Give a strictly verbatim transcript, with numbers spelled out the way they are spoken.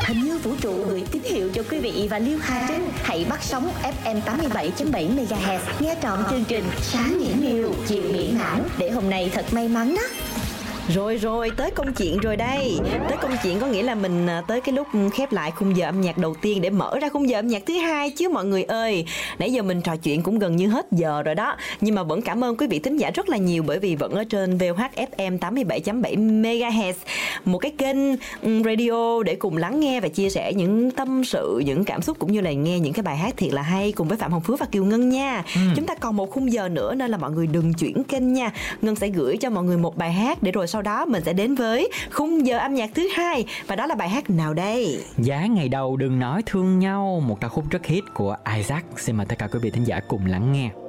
Hình như vũ trụ gửi tín hiệu cho quý vị và Liêu Hà Trinh. Hãy bắt sóng ép em tám mươi bảy chấm bảy MHz, nghe trọn chương trình Sáng Mỹ Miều, chiều mỹ mãn để hôm nay thật may mắn đó. Rồi rồi, tới công chuyện rồi đây. Tới công chuyện có nghĩa là mình tới cái lúc khép lại khung giờ âm nhạc đầu tiên để mở ra khung giờ âm nhạc thứ hai chứ mọi người ơi. Nãy giờ mình trò chuyện cũng gần như hết giờ rồi đó. Nhưng mà vẫn cảm ơn quý vị thính giả rất là nhiều, bởi vì vẫn ở trên vê o hát ép em tám mươi bảy chấm bảy MHz, một cái kênh radio để cùng lắng nghe và chia sẻ những tâm sự, những cảm xúc cũng như là nghe những cái bài hát thiệt là hay cùng với Phạm Hồng Phước và Kiều Ngân nha. Ừ. Chúng ta còn một khung giờ nữa nên là mọi người đừng chuyển kênh nha. Ngân sẽ gửi cho mọi người một bài hát để rồi sau đó mình sẽ đến với khung giờ âm nhạc thứ hai, và đó là bài hát nào đây? Giá ngày đầu đừng nói thương nhau, một ca khúc rất hit của Isaac. Xin mời tất cả quý vị thính giả cùng lắng nghe.